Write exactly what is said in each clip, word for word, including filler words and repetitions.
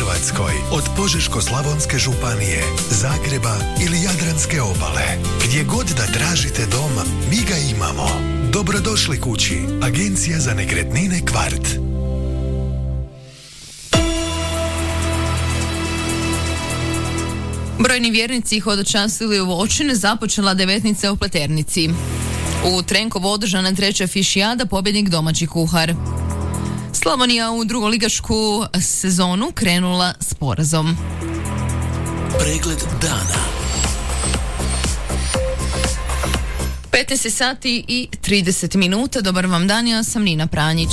Hrvatskoj, od Požeško-slavonske županije, Zagreba ili Jadranske obale. Gdje god da tražite dom, mi ga imamo. Dobrodošli kući. Agencija za nekretnine Kvart. Brojni vjernici hodočastili u Voćin, započela devetnica u Pleternici. U Trenkovu održana treća fišijada, pobjednik domaći kuhar. Slavonija u drugoligašku sezonu krenula s porazom. Pregled dana. petnaest sati i trideset minuta. Dobar vam dan, ja sam Nina Pranjić.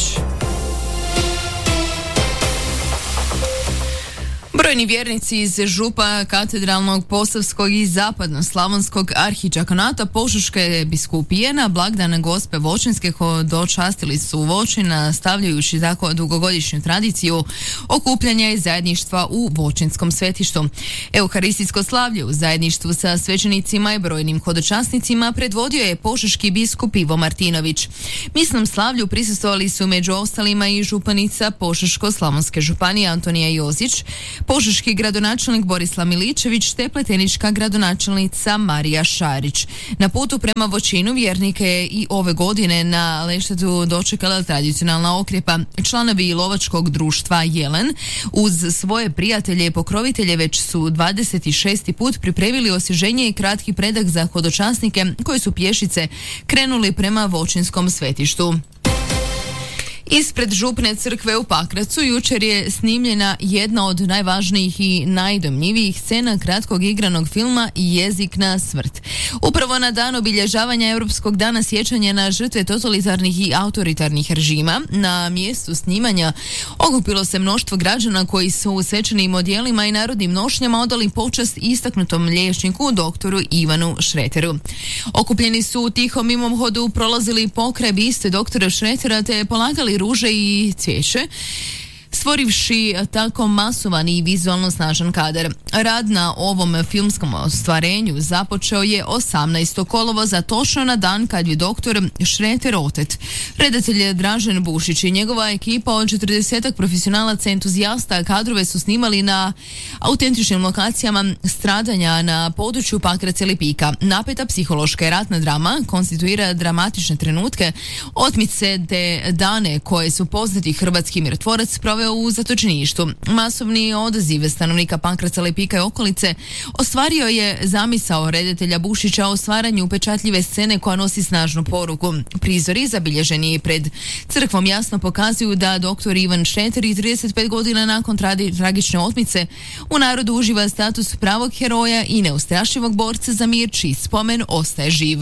Brojni vjernici iz Župa, Katedralnog, Posavskog i Zapadno-slavonskog arhidžakonata Požeške biskupije na blagdan Gospe Voćinske hodočastili su Voćin, nastavljajući tako dugogodišnju tradiciju okupljanja i zajedništva u Voćinskom svetištu. Euharistijsko slavlje u zajedništvu sa svećenicima i brojnim hodočasnicima predvodio je požeški biskup Ivo Martinović. Misnom slavlju prisustvovali su među ostalima i županica Požeško-slavonske županije Antonija Jozić, požeški gradonačelnik Borislav Miličević te pletenička gradonačelnica Marija Šarić. Na putu prema Voćinu vjernike je i ove godine na Leštetu dočekala tradicionalna okrjepa. Članovi lovačkog društva Jelen uz svoje prijatelje i pokrovitelje već su dvadeset šesti put pripremili osvježenje i kratki predah za hodočasnike koji su pješice krenuli prema Voćinskom svetištu. Ispred župne crkve u Pakracu jučer je snimljena jedna od najvažnijih i najdojmljivijih scena kratkog igranog filma Jezik na smrt. Upravo na dan obilježavanja Europskog dana sjećanja na žrtve totalitarnih i autoritarnih režima, na mjestu snimanja okupilo se mnoštvo građana koji su u svečanim odjelima i narodnim nošnjama odali počast istaknutom liječniku doktoru Ivanu Šreteru. Okupljeni su u tihom mimohodu prolazili pokraj biste doktora Šretera te polagali ruže i cvijeće, stvorivši tako masovan i vizualno snažan kadar. Rad na ovom filmskom ostvarenju započeo je osamnaestog kolovoza, točno na dan kad je doktor Šreter otet. Redatelj je Dražen Bušić i njegova ekipa od četrdesetak profesionalaca entuzijasta kadrove su snimali na autentičnim lokacijama stradanja na području Pakraca i Lipika. Napeta psihološka i ratna drama konstituira dramatične trenutke, otmice te dane koje su poznati hrvatski mirotvorac proveo u zatočeništu. Masovni odaziv stanovnika Pakraca, Lipika i okolice ostvario je zamisao redatelja Bušića o stvaranju upečatljive scene koja nosi snažnu poruku. Prizori zabilježeni pred crkvom jasno pokazuju da doktor Ivan Šreter i trideset pet godina nakon tradi, tragične otmice u narodu uživa status pravog heroja i neustrašivog borca za mir čiji spomen ostaje živ.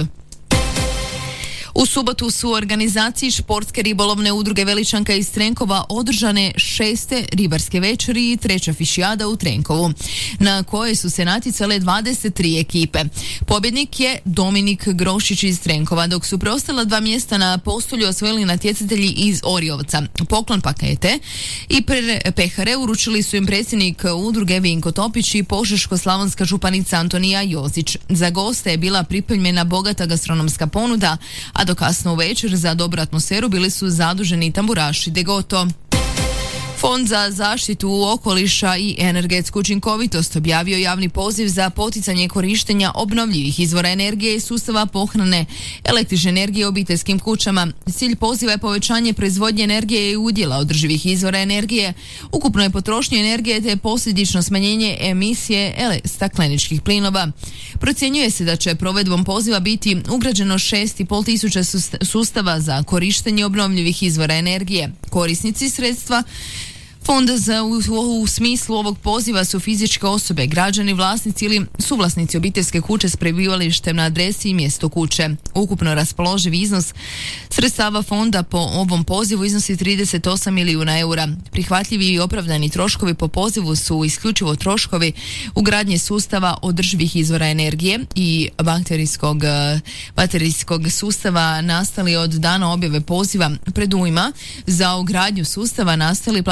U subotu su u organizaciji športske ribolovne udruge Veličanka iz Trenkova održane šeste ribarske večeri i treća fišijada u Trenkovu, na kojoj su se natjecale dvadeset tri ekipe. Pobjednik je Dominik Grošić iz Trenkova, dok su preostala dva mjesta na postolju osvojili natjecatelji iz Oriovca. Poklon pakete i pehare uručili su im predsjednik udruge Vinko Topić i Požeško-slavonska županica Antonija Jozić. Za goste je bila pripremljena bogata gastronomska ponuda, a do kasno u večer za dobru atmosferu bili su zaduženi tamburaši Degoto. Fond za zaštitu okoliša i energetsku učinkovitost objavio javni poziv za poticanje korištenja obnovljivih izvora energije i sustava pohrane električne energije u obiteljskim kućama. Cilj poziva je povećanje proizvodnje energije i udjela održivih izvora energije, ukupnoj potrošnji energije te posljedično smanjenje emisije stakleničkih plinova. Procjenjuje se da će provedbom poziva biti ugrađeno šest i pol tisuća sustava za korištenje obnovljivih izvora energije. Korisnici sredstva Fonda za u, u, u smislu ovog poziva su fizičke osobe, građani, vlasnici ili suvlasnici obiteljske kuće s prebivalištem na adresi i mjestu kuće. Ukupno raspoloživ iznos sredstava fonda po ovom pozivu iznosi trideset osam milijuna eura. Prihvatljivi i opravdani troškovi po pozivu su isključivo troškovi ugradnje sustava održivih izvora energije i baterijskog, baterijskog sustava nastali od dana objave poziva. Predujma za ugradnju sustava nastali plaćeni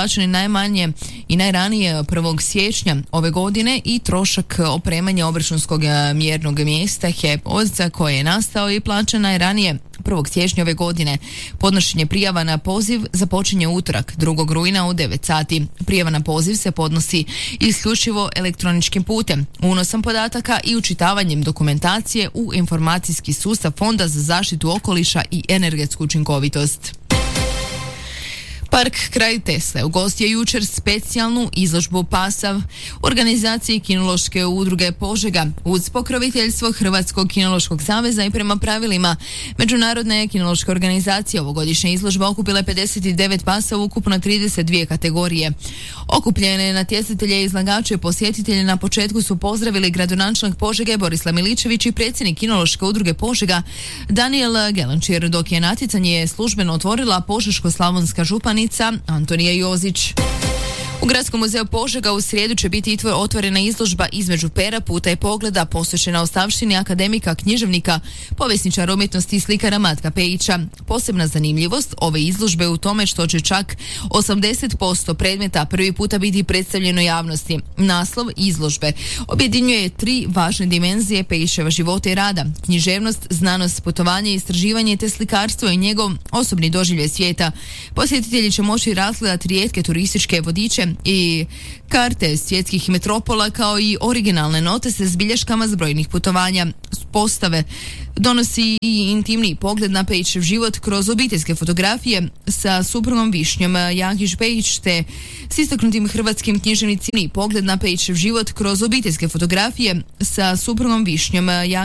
najmanje i najranije prvog siječnja ove godine i trošak opremanja obračunskog mjernog mjesta H E P Ozca koji je nastao i plaćen najranije prvog siječnja ove godine. Podnošenje prijava na poziv započinje utorak drugog rujna u devet sati. Prijava na poziv se podnosi isključivo elektroničkim putem, unosom podataka i učitavanjem dokumentacije u informacijski sustav Fonda za zaštitu okoliša i energetsku učinkovitost. Park kraj Tesle ugostio jučer specijalnu izložbu pasa organizaciji Kinološke udruge Požega uz pokroviteljstvo Hrvatskog kinološkog saveza i prema pravilima Međunarodne kinološke organizacije. Ovogodišnja izložba okupila je pedeset devet pasa u ukupno trideset dvije kategorije. Okupljene natjecatelje i izlagače posjetitelje na početku su pozdravili gradonačelnik Požege Borislav Miličević i predsjednik Kinološke udruge Požega Daniel Gelančir, dok je natjecanje službeno otvorila Požeško-slavonska županica Antonija Jozić. U Gradskom muzeju Požega u srijedu će biti otvorena izložba Između pera, puta i pogleda posvećena ostavštini akademika, književnika, povjesničara umjetnosti i slikara Matka Pejića. Posebna zanimljivost ove izložbe u tome što će čak osamdeset posto predmeta prvi puta biti predstavljeno javnosti. Naslov izložbe objedinjuje tri važne dimenzije Pejićeva života i rada: književnost, znanost, putovanje, istraživanje te slikarstvo i njegov osobni doživljaj svijeta. Posjetitelji će moći razgledati rijetke turističke vodiče i karte svjetskih metropola kao i originalne note sa zbilješkama s brojnih putovanja. Postave donosi i intimni pogled na Pejićev život kroz obiteljske fotografije sa suprugom Višnjom Jagić Pejić te s istaknutim hrvatskim književnicima. Pogled na Pejićev život kroz obiteljske fotografije sa suprugom Višnjom Jagić